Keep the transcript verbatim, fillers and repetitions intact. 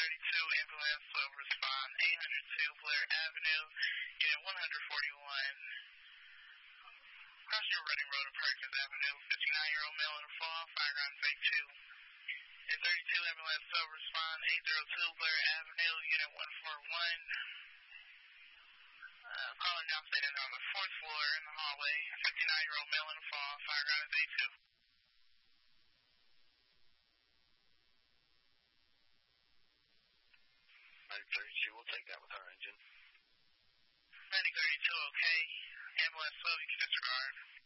thirty-two, ambulance will respond eight hundred two Blair Avenue, unit one forty-one. Cross your running road at Perkins Avenue, fifty-nine-year-old male in a fall, firearms eight two. eight thirty-two, ambulance will respond eight oh two Blair Avenue, unit one forty-one. Uh, caller now stated on the fourth floor in the hallway, fifty-nine-year-old male in a fall, firearms eight two. nine thirty-two, we'll take that with our engine. nine thirty-two, okay. Ambulance flow, you can disregard.